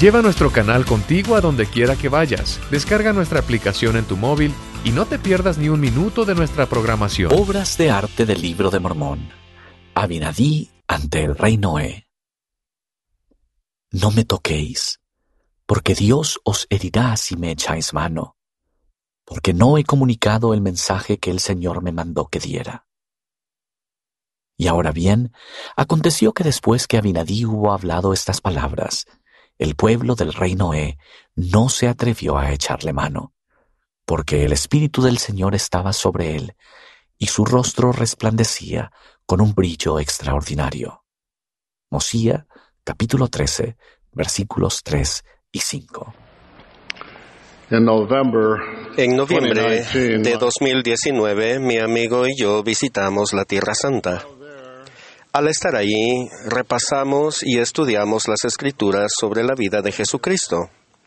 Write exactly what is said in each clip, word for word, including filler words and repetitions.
Lleva nuestro canal contigo a donde quiera que vayas. Descarga nuestra aplicación en tu móvil y no te pierdas ni un minuto de nuestra programación. Obras de arte del Libro de Mormón. Abinadí ante el rey Noé. No me toquéis, porque Dios os herirá si me echáis mano, porque no he comunicado el mensaje que el Señor me mandó que diera. Y ahora bien, aconteció que después que Abinadí hubo hablado estas palabras, el pueblo del rey Noé no se atrevió a echarle mano, porque el Espíritu del Señor estaba sobre él, y su rostro resplandecía con un brillo extraordinario. Mosía, capítulo trece, versículos tres y cinco. En noviembre de dos mil diecinueve, mi amigo y yo visitamos la Tierra Santa. Al estar allí, repasamos y estudiamos las Escrituras sobre la vida de Jesucristo.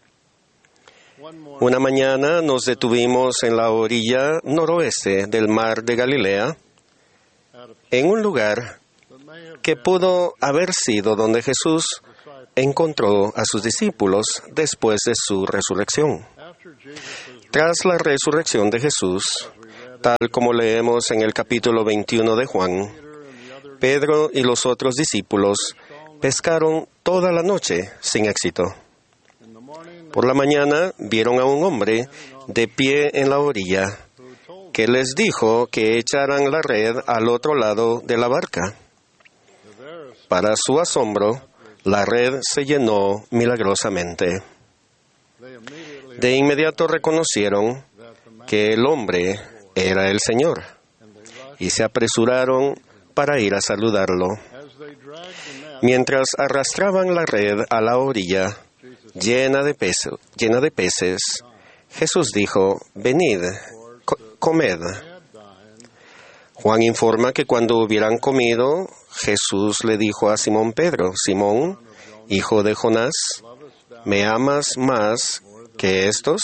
Una mañana nos detuvimos en la orilla noroeste del mar de Galilea, en un lugar que pudo haber sido donde Jesús encontró a sus discípulos después de su resurrección. Tras la resurrección de Jesús, tal como leemos en el capítulo veintiuno de Juan, Pedro y los otros discípulos pescaron toda la noche sin éxito. Por la mañana vieron a un hombre de pie en la orilla que les dijo que echaran la red al otro lado de la barca. Para su asombro, la red se llenó milagrosamente. De inmediato reconocieron que el hombre era el Señor y se apresuraron para ir a saludarlo. Mientras arrastraban la red a la orilla, llena de, peces, llena de peces, Jesús dijo: «Venid, co- comed». Juan informa que cuando hubieran comido, Jesús le dijo a Simón Pedro: «Simón, hijo de Jonás, ¿me amas más que estos?».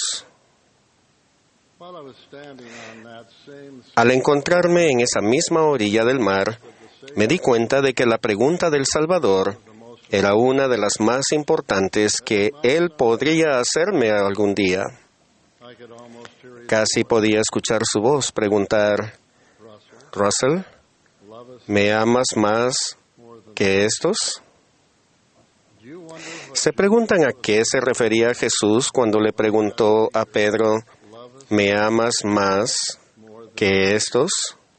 Al encontrarme en esa misma orilla del mar, me di cuenta de que la pregunta del Salvador era una de las más importantes que Él podría hacerme algún día. Casi podía escuchar su voz preguntar: «Russell, ¿me amas más que estos?». ¿Se preguntan a qué se refería Jesús cuando le preguntó a Pedro: «¿Me amas más que estos?».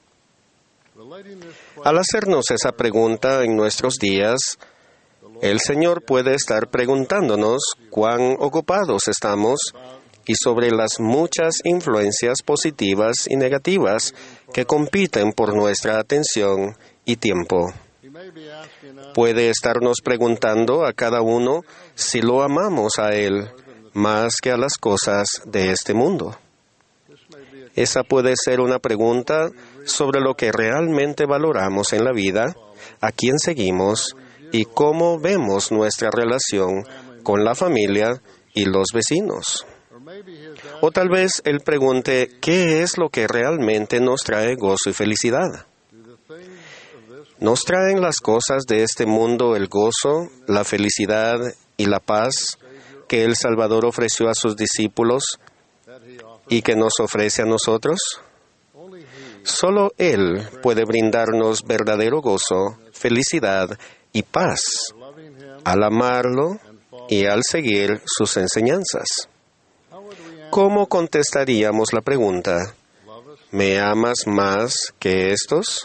Al hacernos esa pregunta en nuestros días, el Señor puede estar preguntándonos cuán ocupados estamos y sobre las muchas influencias positivas y negativas que compiten por nuestra atención y tiempo. Puede estarnos preguntando a cada uno si lo amamos a Él más que a las cosas de este mundo. Esa puede ser una pregunta sobre lo que realmente valoramos en la vida, a quién seguimos y cómo vemos nuestra relación con la familia y los vecinos. O tal vez Él pregunte: ¿qué es lo que realmente nos trae gozo y felicidad? ¿Nos traen las cosas de este mundo el gozo, la felicidad y la paz que el Salvador ofreció a sus discípulos y que nos ofrece a nosotros? Solo Él puede brindarnos verdadero gozo, felicidad y paz al amarlo y al seguir sus enseñanzas. ¿Cómo contestaríamos la pregunta: ¿me amas más que estos?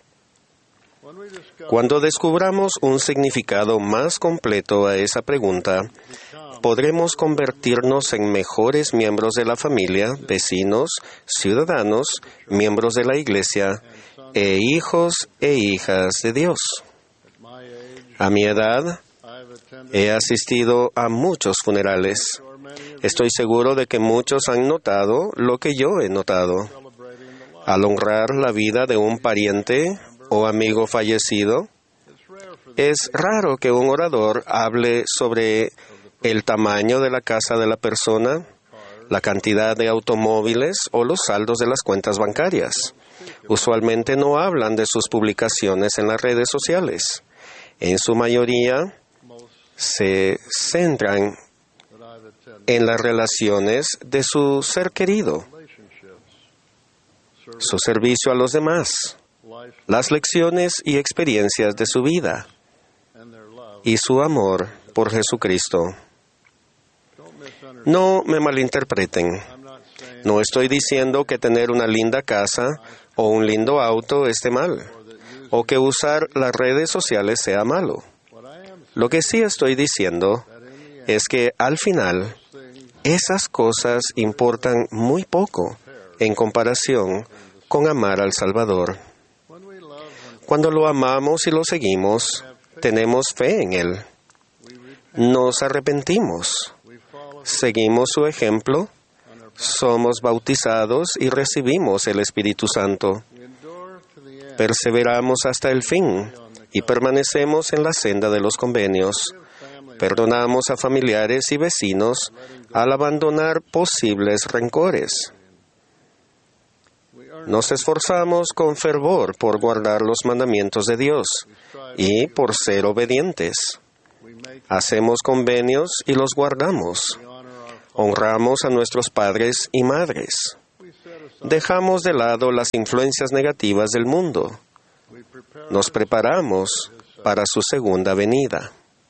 Cuando descubramos un significado más completo a esa pregunta, podremos convertirnos en mejores miembros de la familia, vecinos, ciudadanos, miembros de la iglesia e hijos e hijas de Dios. A mi edad, he asistido a muchos funerales. Estoy seguro de que muchos han notado lo que yo he notado. Al honrar la vida de un pariente o amigo fallecido, es raro que un orador hable sobre el tamaño de la casa de la persona, la cantidad de automóviles o los saldos de las cuentas bancarias. Usualmente no hablan de sus publicaciones en las redes sociales. En su mayoría, se centran en las relaciones de su ser querido, su servicio a los demás, las lecciones y experiencias de su vida y su amor por Jesucristo. No me malinterpreten. No estoy diciendo que tener una linda casa o un lindo auto esté mal, o que usar las redes sociales sea malo. Lo que sí estoy diciendo es que al final esas cosas importan muy poco en comparación con amar al Salvador. Cuando lo amamos y lo seguimos, tenemos fe en Él. Nos arrepentimos, seguimos su ejemplo, somos bautizados y recibimos el Espíritu Santo. Perseveramos hasta el fin y permanecemos en la senda de los convenios. Perdonamos a familiares y vecinos al abandonar posibles rencores. Nos esforzamos con fervor por guardar los mandamientos de Dios y por ser obedientes. Hacemos convenios y los guardamos. Honramos a nuestros padres y madres. Dejamos de lado las influencias negativas del mundo. Nos preparamos para su segunda venida.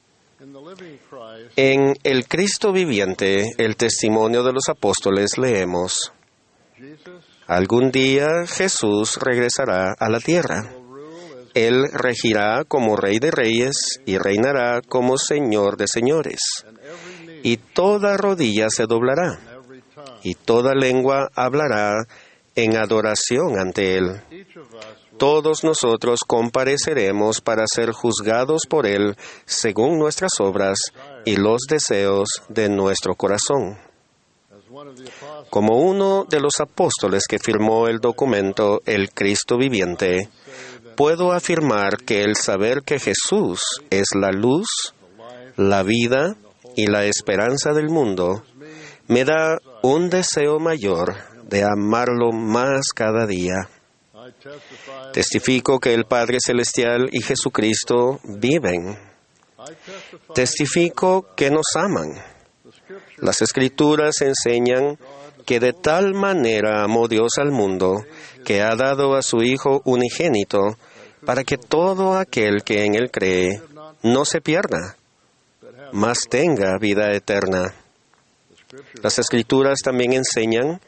En el Cristo viviente, el testimonio de los apóstoles, leemos: algún día Jesús regresará a la tierra. Él regirá como Rey de Reyes y reinará como Señor de Señores. Y toda rodilla se doblará, y toda lengua hablará en adoración ante Él. Todos nosotros compareceremos para ser juzgados por Él según nuestras obras y los deseos de nuestro corazón. Como uno de los apóstoles que firmó el documento El Cristo Viviente, puedo afirmar que el saber que Jesús es la luz, la vida y la esperanza del mundo me da un deseo mayor de amarlo más cada día. Testifico que el Padre Celestial y Jesucristo viven. Testifico que nos aman. Las Escrituras enseñan que de tal manera amó Dios al mundo que ha dado a su Hijo unigénito para que todo aquel que en Él cree no se pierda, mas tenga vida eterna. Las Escrituras también enseñan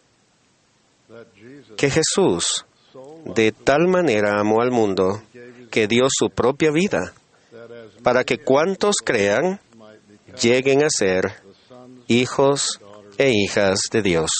que Jesús de tal manera amó al mundo que dio su propia vida para que cuantos crean lleguen a ser hijos e hijas de Dios.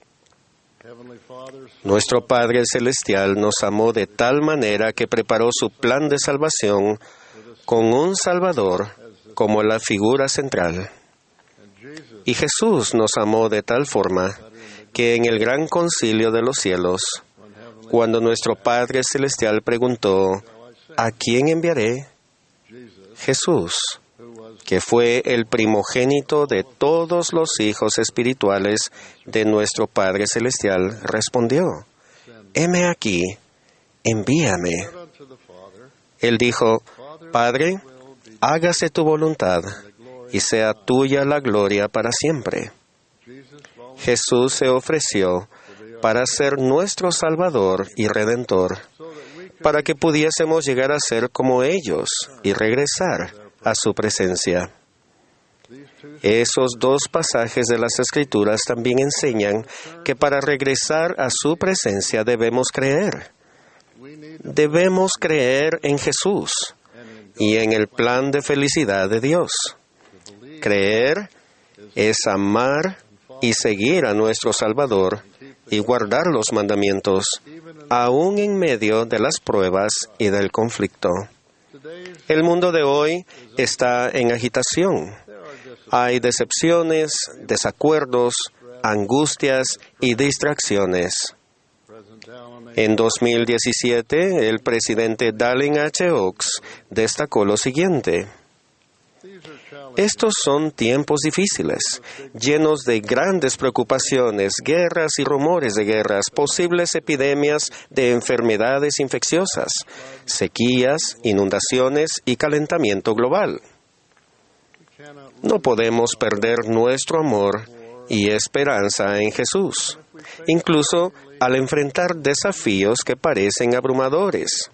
Nuestro Padre Celestial nos amó de tal manera que preparó su plan de salvación con un Salvador como la figura central. Y Jesús nos amó de tal forma que en el gran concilio de los cielos, cuando nuestro Padre Celestial preguntó, ¿a quién enviaré? Jesús, que fue el primogénito de todos los hijos espirituales de nuestro Padre Celestial, respondió, heme aquí, envíame. Él dijo, Padre, hágase tu voluntad y sea tuya la gloria para siempre. Jesús se ofreció para ser nuestro Salvador y Redentor, para que pudiésemos llegar a ser como ellos y regresar a su presencia. Esos dos pasajes de las Escrituras también enseñan que para regresar a su presencia debemos creer. Debemos creer en Jesús y en el plan de felicidad de Dios. Creer es amar y seguir a nuestro Salvador y guardar los mandamientos, aún en medio de las pruebas y del conflicto. El mundo de hoy está en agitación. Hay decepciones, desacuerdos, angustias y distracciones. En dos mil diecisiete, el presidente Dallin H. Oaks destacó lo siguiente: estos son tiempos difíciles, llenos de grandes preocupaciones, guerras y rumores de guerras, posibles epidemias de enfermedades infecciosas, sequías, inundaciones y calentamiento global. No podemos perder nuestro amor y esperanza en Jesús, incluso al enfrentar desafíos que parecen abrumadores.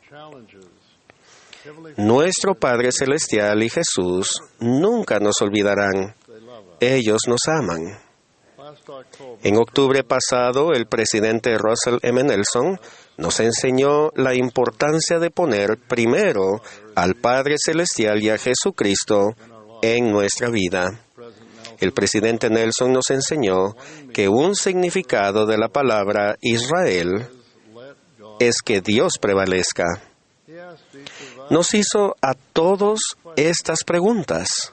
Nuestro Padre Celestial y Jesús nunca nos olvidarán. Ellos nos aman. En octubre pasado, el presidente Russell M. Nelson nos enseñó la importancia de poner primero al Padre Celestial y a Jesucristo en nuestra vida. El presidente Nelson nos enseñó que un significado de la palabra Israel es que Dios prevalezca. Nos hizo a todos estas preguntas.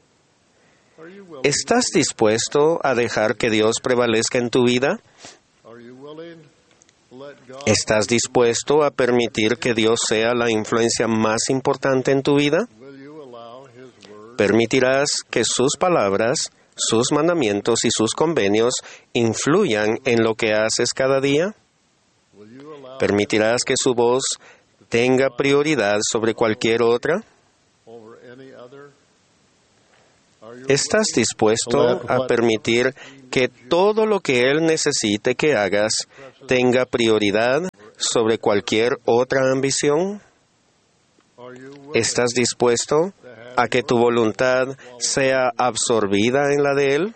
¿Estás dispuesto a dejar que Dios prevalezca en tu vida? ¿Estás dispuesto a permitir que Dios sea la influencia más importante en tu vida? ¿Permitirás que sus palabras, sus mandamientos y sus convenios influyan en lo que haces cada día? ¿Permitirás que su voz tenga prioridad sobre cualquier otra? ¿Estás dispuesto a permitir que todo lo que Él necesite que hagas tenga prioridad sobre cualquier otra ambición? ¿Estás dispuesto a que tu voluntad sea absorbida en la de Él?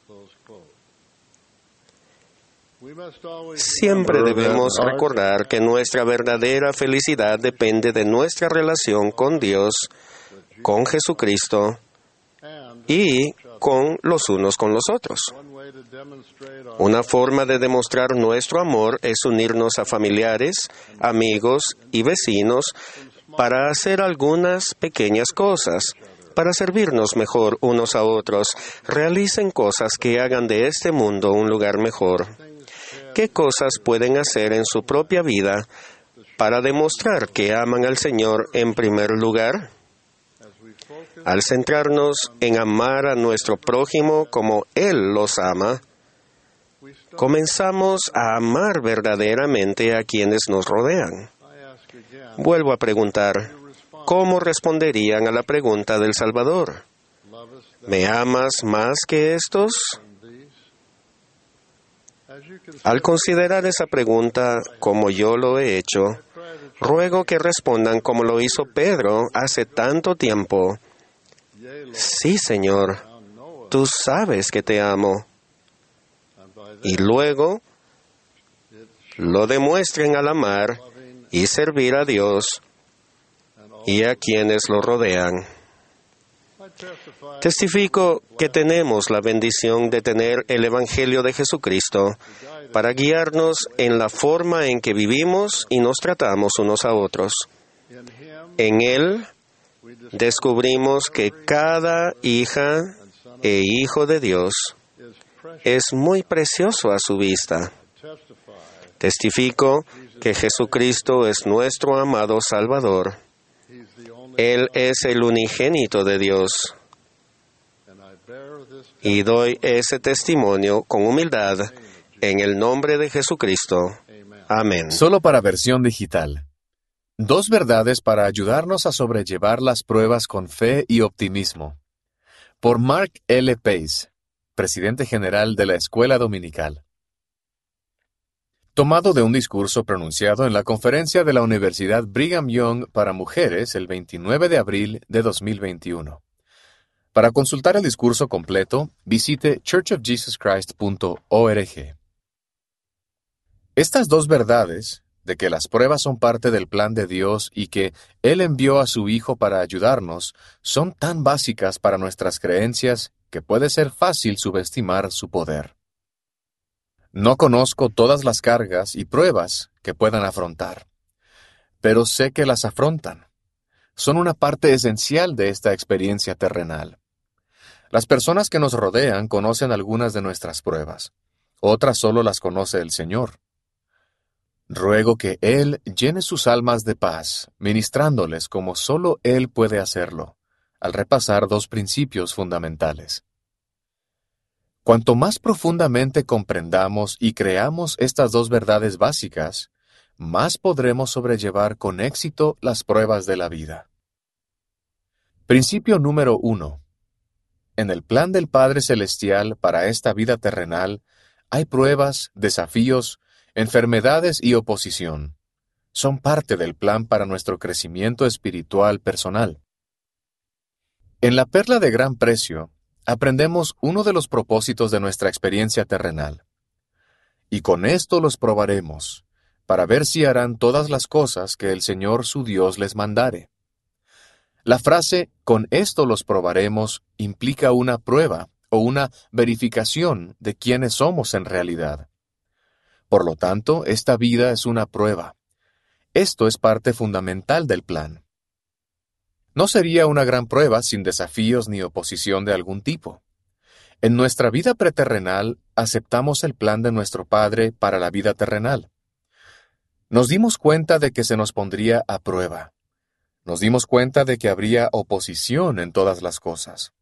Siempre debemos recordar que nuestra verdadera felicidad depende de nuestra relación con Dios, con Jesucristo y con los unos con los otros. Una forma de demostrar nuestro amor es unirnos a familiares, amigos y vecinos para hacer algunas pequeñas cosas, para servirnos mejor unos a otros. Realicen cosas que hagan de este mundo un lugar mejor. ¿Qué cosas pueden hacer en su propia vida para demostrar que aman al Señor en primer lugar? Al centrarnos en amar a nuestro prójimo como Él los ama, comenzamos a amar verdaderamente a quienes nos rodean. Vuelvo a preguntar, ¿cómo responderían a la pregunta del Salvador? ¿Me amas más que estos? Al considerar esa pregunta como yo lo he hecho, ruego que respondan como lo hizo Pedro hace tanto tiempo. Sí, Señor, tú sabes que te amo. Y luego lo demuestren al amar y servir a Dios y a quienes lo rodean. Testifico que tenemos la bendición de tener el Evangelio de Jesucristo para guiarnos en la forma en que vivimos y nos tratamos unos a otros. En Él descubrimos que cada hija e hijo de Dios es muy precioso a su vista. Testifico que Jesucristo es nuestro amado Salvador. Él es el unigénito de Dios. Y doy ese testimonio con humildad en el nombre de Jesucristo. Amén. Solo para versión digital. Dos verdades para ayudarnos a sobrellevar las pruebas con fe y optimismo. Por Mark L. Pace, presidente general de la Escuela Dominical. Tomado de un discurso pronunciado en la conferencia de la Universidad Brigham Young para mujeres el veintinueve de abril de dos mil veintiuno. Para consultar el discurso completo, visite church of jesus christ punto org. Estas dos verdades, de que las pruebas son parte del plan de Dios y que Él envió a su Hijo para ayudarnos, son tan básicas para nuestras creencias que puede ser fácil subestimar su poder. No conozco todas las cargas y pruebas que puedan afrontar, pero sé que las afrontan. Son una parte esencial de esta experiencia terrenal. Las personas que nos rodean conocen algunas de nuestras pruebas, otras solo las conoce el Señor. Ruego que Él llene sus almas de paz, ministrándoles como solo Él puede hacerlo, al repasar dos principios fundamentales. Cuanto más profundamente comprendamos y creamos estas dos verdades básicas, más podremos sobrellevar con éxito las pruebas de la vida. Principio número uno. En el plan del Padre Celestial para esta vida terrenal, hay pruebas, desafíos, enfermedades y oposición. Son parte del plan para nuestro crecimiento espiritual personal. En la perla de gran precio, aprendemos uno de los propósitos de nuestra experiencia terrenal. Y con esto los probaremos, para ver si harán todas las cosas que el Señor su Dios les mandare. La frase «con esto los probaremos» implica una prueba o una verificación de quiénes somos en realidad. Por lo tanto, esta vida es una prueba. Esto es parte fundamental del plan. No sería una gran prueba sin desafíos ni oposición de algún tipo. En nuestra vida preterrenal, aceptamos el plan de nuestro Padre para la vida terrenal. Nos dimos cuenta de que se nos pondría a prueba. Nos dimos cuenta de que habría oposición en todas las cosas.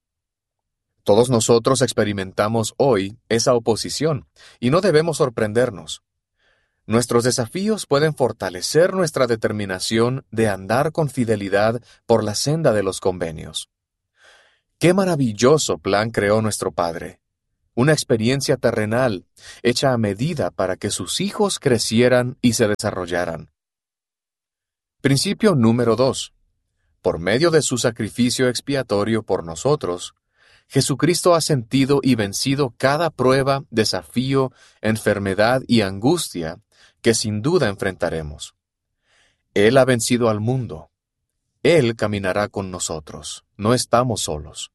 Todos nosotros experimentamos hoy esa oposición, y no debemos sorprendernos. Nuestros desafíos pueden fortalecer nuestra determinación de andar con fidelidad por la senda de los convenios. ¡Qué maravilloso plan creó nuestro Padre! Una experiencia terrenal, hecha a medida para que sus hijos crecieran y se desarrollaran. Principio número dos. Por medio de su sacrificio expiatorio por nosotros, Jesucristo ha sentido y vencido cada prueba, desafío, enfermedad y angustia que sin duda enfrentaremos. Él ha vencido al mundo. Él caminará con nosotros. No estamos solos.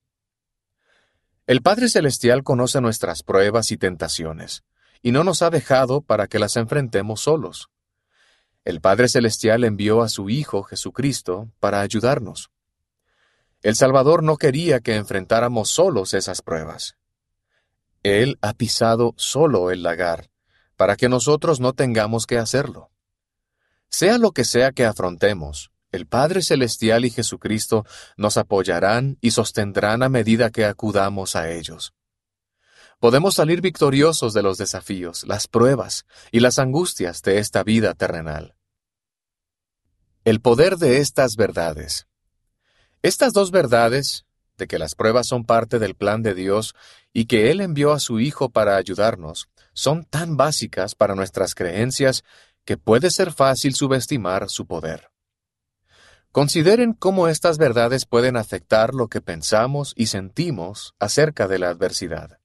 El Padre Celestial conoce nuestras pruebas y tentaciones, y no nos ha dejado para que las enfrentemos solos. El Padre Celestial envió a su Hijo Jesucristo para ayudarnos. El Salvador no quería que enfrentáramos solos esas pruebas. Él ha pisado solo el lagar, para que nosotros no tengamos que hacerlo. Sea lo que sea que afrontemos, el Padre Celestial y Jesucristo nos apoyarán y sostendrán a medida que acudamos a ellos. Podemos salir victoriosos de los desafíos, las pruebas y las angustias de esta vida terrenal. El poder de estas verdades. Estas dos verdades, de que las pruebas son parte del plan de Dios y que Él envió a su Hijo para ayudarnos, son tan básicas para nuestras creencias que puede ser fácil subestimar su poder. Consideren cómo estas verdades pueden afectar lo que pensamos y sentimos acerca de la adversidad.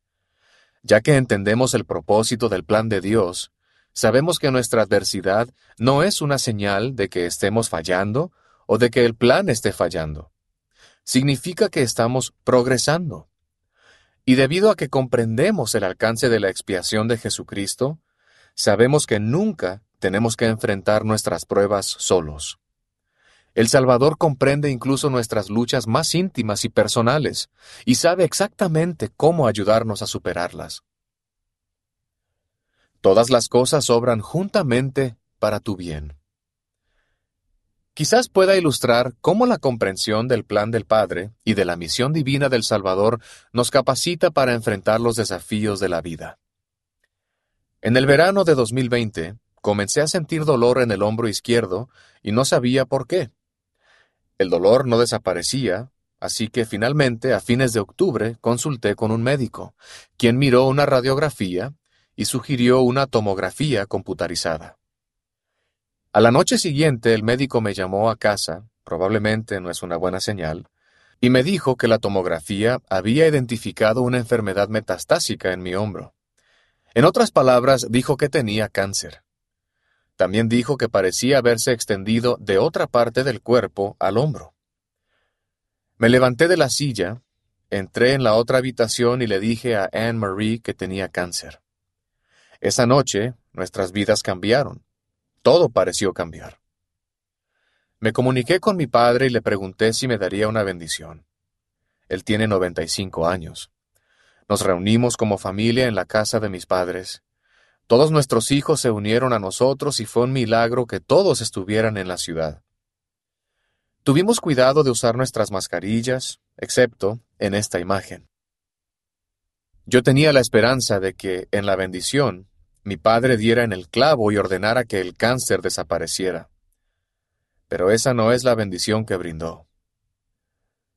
Ya que entendemos el propósito del plan de Dios, sabemos que nuestra adversidad no es una señal de que estemos fallando o de que el plan esté fallando. Significa que estamos progresando. Y debido a que comprendemos el alcance de la expiación de Jesucristo, sabemos que nunca tenemos que enfrentar nuestras pruebas solos. El Salvador comprende incluso nuestras luchas más íntimas y personales, y sabe exactamente cómo ayudarnos a superarlas. Todas las cosas obran juntamente para tu bien. Quizás pueda ilustrar cómo la comprensión del plan del Padre y de la misión divina del Salvador nos capacita para enfrentar los desafíos de la vida. En el verano de dos mil veinte, comencé a sentir dolor en el hombro izquierdo y no sabía por qué. El dolor no desaparecía, así que finalmente, a fines de octubre, consulté con un médico, quien miró una radiografía y sugirió una tomografía computarizada. A la noche siguiente, el médico me llamó a casa, probablemente no es una buena señal, y me dijo que la tomografía había identificado una enfermedad metastásica en mi hombro. En otras palabras, dijo que tenía cáncer. También dijo que parecía haberse extendido de otra parte del cuerpo al hombro. Me levanté de la silla, entré en la otra habitación y le dije a Anne Marie que tenía cáncer. Esa noche, nuestras vidas cambiaron. Todo pareció cambiar. Me comuniqué con mi padre y le pregunté si me daría una bendición. Él tiene noventa y cinco años. Nos reunimos como familia en la casa de mis padres. Todos nuestros hijos se unieron a nosotros y fue un milagro que todos estuvieran en la ciudad. Tuvimos cuidado de usar nuestras mascarillas, excepto en esta imagen. Yo tenía la esperanza de que, en la bendición, mi padre diera en el clavo y ordenara que el cáncer desapareciera. Pero esa no es la bendición que brindó.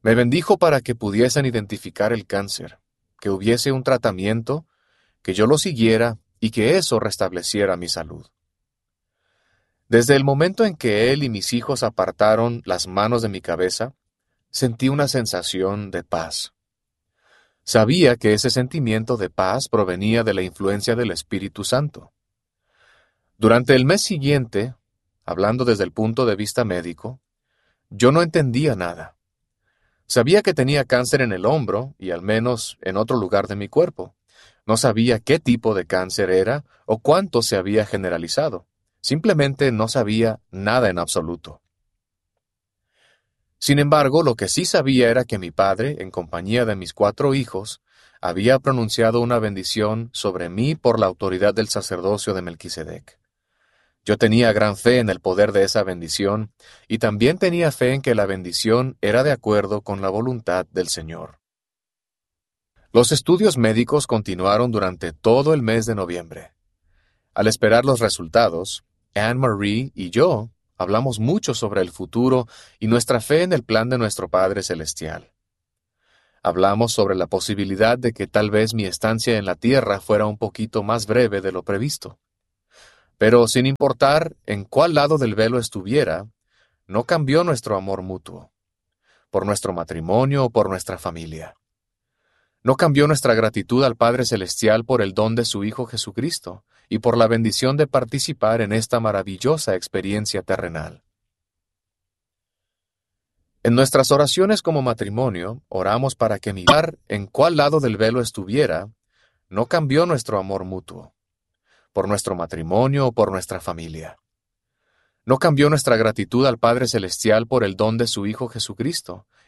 Me bendijo para que pudiesen identificar el cáncer, que hubiese un tratamiento, que yo lo siguiera y que eso restableciera mi salud. Desde el momento en que él y mis hijos apartaron las manos de mi cabeza, sentí una sensación de paz. Sabía que ese sentimiento de paz provenía de la influencia del Espíritu Santo. Durante el mes siguiente, hablando desde el punto de vista médico, yo no entendía nada. Sabía que tenía cáncer en el hombro y al menos en otro lugar de mi cuerpo. No sabía qué tipo de cáncer era o cuánto se había generalizado. Simplemente no sabía nada en absoluto. Sin embargo, lo que sí sabía era que mi padre, en compañía de mis cuatro hijos, había pronunciado una bendición sobre mí por la autoridad del sacerdocio de Melquisedec. Yo tenía gran fe en el poder de esa bendición y también tenía fe en que la bendición era de acuerdo con la voluntad del Señor. Los estudios médicos continuaron durante todo el mes de noviembre. Al esperar los resultados, Anne-Marie y yo hablamos mucho sobre el futuro y nuestra fe en el plan de nuestro Padre Celestial. Hablamos sobre la posibilidad de que tal vez mi estancia en la tierra fuera un poquito más breve de lo previsto. Pero sin importar en cuál lado del velo estuviera, no cambió nuestro amor mutuo, por nuestro matrimonio o por nuestra familia. No cambió nuestra gratitud al Padre Celestial por el don de su Hijo Jesucristo y por la bendición de participar en esta maravillosa experiencia terrenal. En nuestras oraciones como matrimonio, oramos para que mirar en cuál lado del velo estuviera, no cambió nuestro amor mutuo, por nuestro matrimonio o por nuestra familia. No cambió nuestra gratitud al Padre Celestial por el don de su Hijo Jesucristo